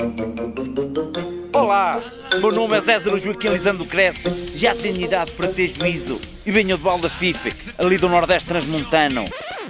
Olá, meu nome é César Joaquim Lisandro Cresce, já tenho idade para ter juízo e venho de Baldafife, ali do Nordeste Transmontano.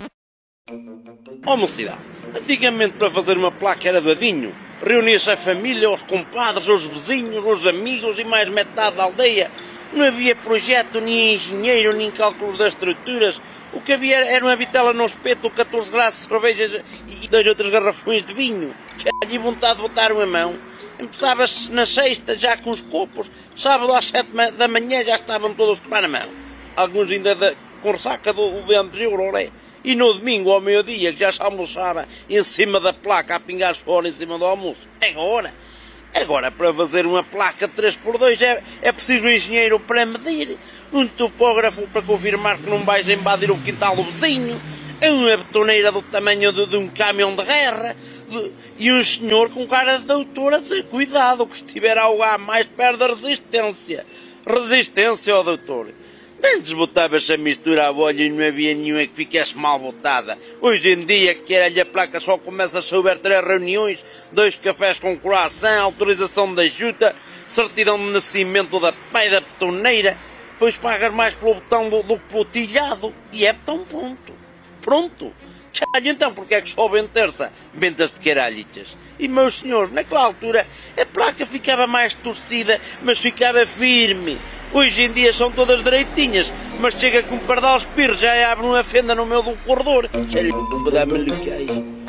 Ó mocidade, antigamente para fazer uma placa era doadinho. Reunia-se a família, os compadres, os vizinhos, os amigos e mais metade da aldeia. Não havia projeto, nem engenheiro, nem cálculos das estruturas. O que havia era uma vitela no espeto, 14 graças de cervejas e 2 ou 3 garrafões de vinho. E vontade de botar uma mão. Começava-se na sexta já com os copos. Sábado às 7 da manhã já estavam todos de pá na mão. Alguns ainda com ressaca do dia anterior, olé. E no domingo, ao meio-dia, que já se almoçava em cima da placa, a pingar fora em cima do almoço. Agora, para fazer uma placa de 3x2 é preciso um engenheiro para medir, um topógrafo para confirmar que não vais invadir o quintal do vizinho, uma betoneira do tamanho de um caminhão de guerra, e um senhor com cara de doutor a dizer: cuidado, que estiver algo a mais perde a resistência. Resistência, ó doutor. Antes botava-se a mistura à bolha e não havia nenhuma que ficasse mal botada. Hoje em dia, que a placa só começa a souber 3 reuniões, 2 cafés com croissant, autorização da junta, certidão de nascimento da pai da betoneira, depois pagas mais pelo botão do que pelo tilhado. E é botão pronto. Caralho, então porque é que só vem terça ventas de caralhitas? E meus senhores, naquela altura a placa ficava mais torcida, mas ficava firme. Hoje em dia são todas direitinhas, mas chega com um pardal espirro, já abre uma fenda no meio do corredor. Dá-me-lhe queijo.